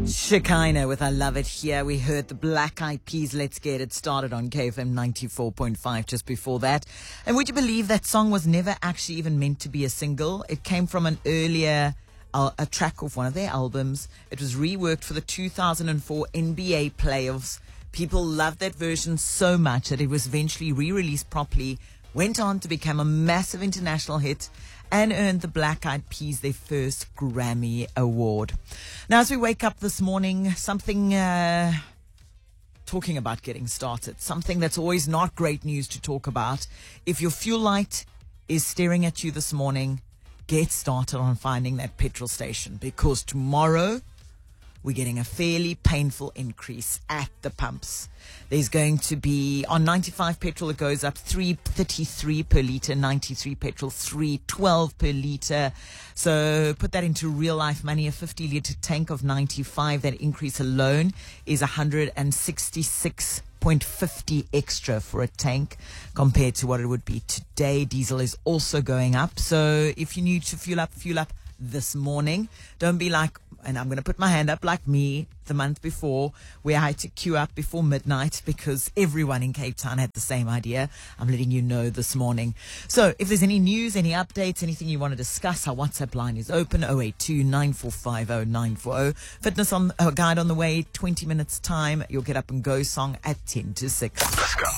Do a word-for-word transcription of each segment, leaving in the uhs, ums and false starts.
Shekinah with I Love It Here. We heard the Black Eyed Peas, Let's Get It Started on K F M ninety-four point five just before that. And would you believe that song was never actually even meant to be a single? It came from an earlier, uh, a track of one of their albums. It was reworked for the two thousand four N B A playoffs. People loved that version so much that it was eventually re-released properly, went on to become a massive international hit, and earned the Black Eyed Peas their first Grammy Award. Now, as we wake up this morning, something, uh, talking about getting started, something that's always not great news to talk about. If your fuel light is staring at you this morning, get started on finding that petrol station, because tomorrow we're getting a fairly painful increase at the pumps. There's going to be, on ninety-five petrol, it goes up three thirty-three per litre, ninety-three petrol, three twelve per litre. So put that into real life money, a fifty litre tank of ninety-five, that increase alone is one hundred sixty-six point five zero extra for a tank compared to what it would be today. Diesel is also going up. So if you need to fuel up, fuel up this morning. Don't be like, and I'm going to put my hand up like me the month before, where I had to queue up before midnight because everyone in Cape Town had the same idea. I'm letting you know this morning. So if there's any news, any updates, anything you want to discuss, our WhatsApp line is open, oh eight two, nine four five, oh nine four oh. Fitness on uh, guide on the way, twenty minutes time. You'll get up and go song at ten to six. Let's go.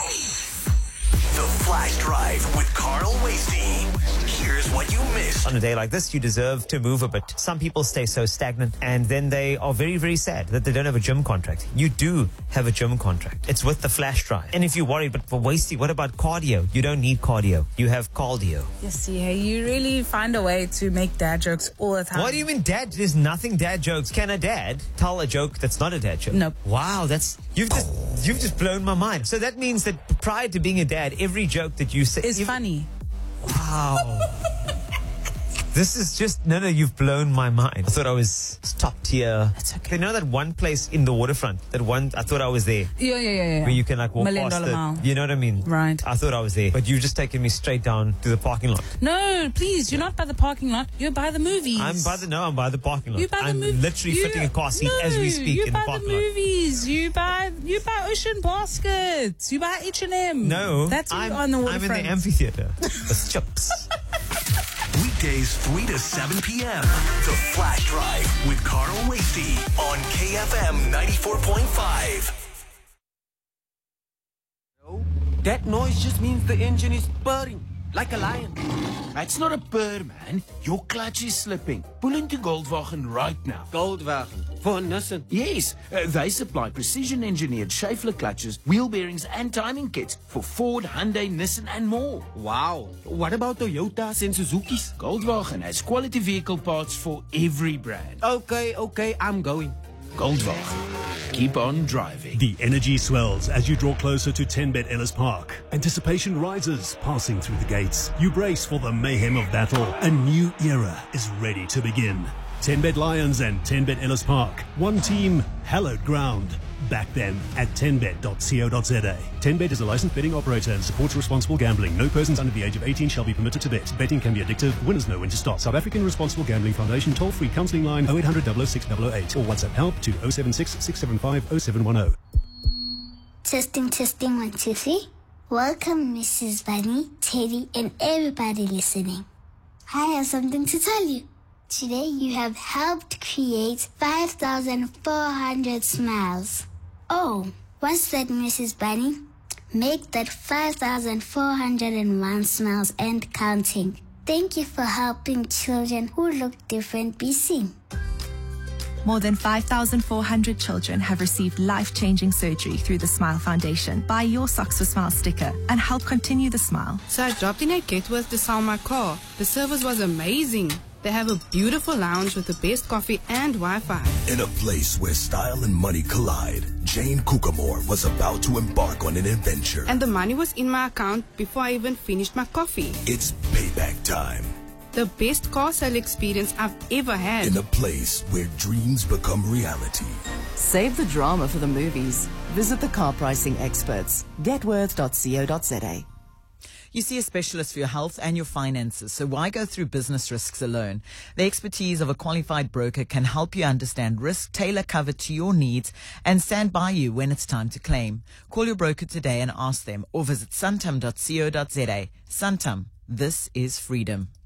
The Flash Drive with Carl Wasty. Here's what you missed. On a day like this, you deserve to move a bit. Some people stay so stagnant and then they are very, very sad that they don't have a gym contract. You do have a gym contract. It's with the Flash Drive. And if you're worried, but for Wasty, what about cardio? You don't need cardio. You have cardio. Yes, yeah, you really find a way to make dad jokes all the time. What do you mean dad? There's nothing dad jokes. Can a dad tell a joke that's not a dad joke? Nope. Wow, that's, you've just, you've just blown my mind. So that means that prior to being a dad, every joke that you say is funny. Wow. This is just, no, no, you've blown my mind. I thought I was top tier. That's okay. You know that one place in the waterfront, that one, I thought I was there. Yeah, yeah, yeah, yeah. Where you can like walk Million past dollar the, mile. you know what I mean? Right. I thought I was there. But you've just taken me straight down to the parking lot. No, please, you're not by the parking lot. You're by the movies. I'm by the, no, I'm by the parking lot. You by the I'm movies. literally you, fitting a car seat no, as we speak you in the by parking the lot. movies. You buy, you buy Ocean Baskets. You buy H and M. No. That's I'm, on the I'm waterfront. in the amphitheater with chips. Weekdays three to seven p.m. The Flash Drive with Carl Wasty on K F M ninety-four point five. That noise just means the engine is purring like a lion. It's not a purr, man. Your clutch is slipping. Pull into Goldwagen right now. Goldwagen for Nissan. Yes, uh, they supply precision-engineered Schaeffler clutches, wheel bearings, and timing kits for Ford, Hyundai, Nissan, and more. Wow. What about Toyotas and Suzuki's? Goldwagen has quality vehicle parts for every brand. Okay, okay, I'm going. Goldwagen. Keep on driving. The energy swells as you draw closer to ten Bet Ellis Park. Anticipation rises, passing through the gates. You brace for the mayhem of battle. A new era is ready to begin. ten Bet Lions and ten Bet Ellis Park. One team, hallowed ground. Back then at ten bet dot co dot za. ten Bet is a licensed betting operator and supports responsible gambling. No persons under the age of eighteen shall be permitted to bet. Betting can be addictive. Winners know when to stop. South African Responsible Gambling Foundation toll-free counselling line oh eight hundred, double oh six, double oh eight or WhatsApp help to oh seven six, six seven five, oh seven one oh. Testing, testing, one, two, three. Welcome, Missus Bunny, Teddy, and everybody listening. I have something to tell you. Today you have helped create five thousand four hundred smiles. Oh, what's that, Missus Bunny? Make that five thousand four hundred one smiles and counting. Thank you for helping children who look different be seen. More than five thousand four hundred children have received life-changing surgery through the Smile Foundation. Buy your Socks for Smile sticker and help continue the smile. So I dropped in at Getworth to sell my car. The service was amazing. They have a beautiful lounge with the best coffee and Wi-Fi. In a place where style and money collide, Jane Kukamore was about to embark on an adventure. And the money was in my account before I even finished my coffee. It's payback time. The best car sale experience I've ever had. In a place where dreams become reality. Save the drama for the movies. Visit the car pricing experts. Getworth dot co dot za. You see a specialist for your health and your finances, so why go through business risks alone? The expertise of a qualified broker can help you understand risk, tailor cover to your needs, and stand by you when it's time to claim. Call your broker today and ask them, or visit santam dot co dot za. Santam, this is freedom.